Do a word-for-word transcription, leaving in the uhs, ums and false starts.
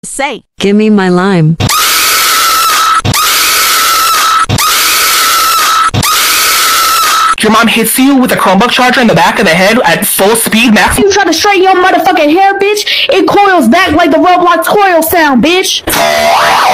Say, give me my lime. Your mom hits you with a Chromebook charger in the back of the head at full speed, max. You try to straighten your motherfucking hair, bitch? It coils back like the Roblox coil sound, bitch.